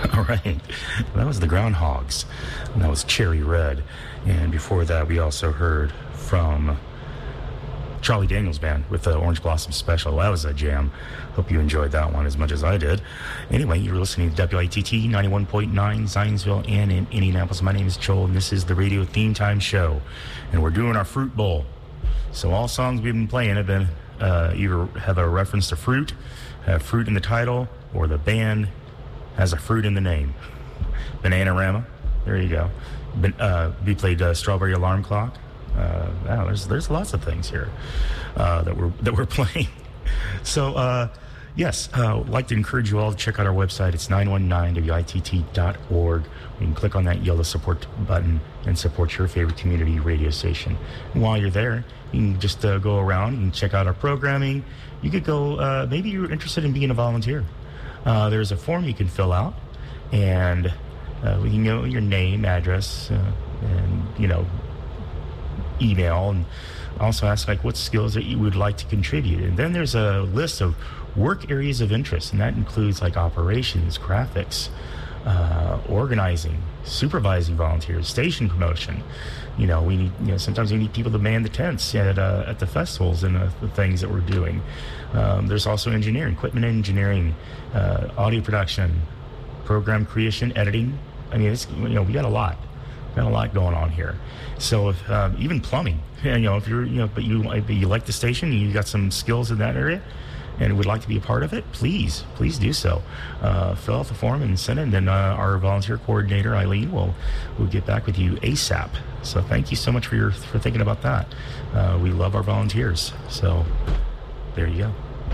All right. That was the Groundhogs. And that was Cherry Red. And before that, we also heard from Charlie Daniels Band with the Orange Blossom Special. That was a jam. Hope you enjoyed that one as much as I did. Anyway, you're listening to WITT 91.9 Zionsville and in Indianapolis. My name is Joel, and this is the Radio Theme Time Show. And we're doing our Fruit Bowl. So all songs we've been playing have been either have a reference to fruit, have fruit in the title, or the band has a fruit in the name. Bananarama, there you go. We played Strawberry Alarm Clock. Wow, there's lots of things here that we're playing. So yes, I'd like to encourage you all to check out our website. It's 919witt.org. You can click on that yellow support button and support your favorite community radio station. And while you're there, you can just go around and check out our programming. You could go, maybe you're interested in being a volunteer. There's a form you can fill out, and you know your name, address, and email, and also ask what skills that you would like to contribute. And then there's a list of work areas of interest, and that includes operations, graphics, organizing, supervising volunteers, station promotion. We need sometimes we need people to man the tents at the festivals and the things that we're doing. There's also engineering, equipment engineering, audio production, program creation, editing. I mean, it's, we got a lot. Got a lot going on here. So if even plumbing, if you're but you like the station and you got some skills in that area and would like to be a part of it, please do so. Fill out the form and send it, and then our volunteer coordinator Eileen will get back with you ASAP. So thank you so much for thinking about that. We love our volunteers. So there you go.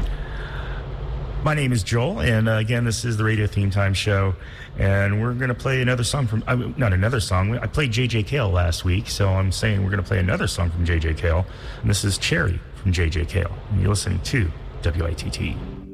My name is Joel, and again, this is the Radio Theme Time Show, and we're going to play another song from, not another song, I played J.J. Cale last week, so I'm saying we're going to play another song from J.J. Cale, and this is Cherry from J.J. Cale, and you're listening to WITT.